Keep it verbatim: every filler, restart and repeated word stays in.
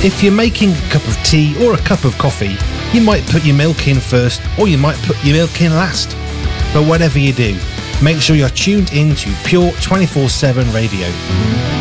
If you're making a cup of tea or a cup of coffee, you might put your milk in first, or you might put your milk in last. But whatever you do, make sure you're tuned into Pure twenty-four seven Radio.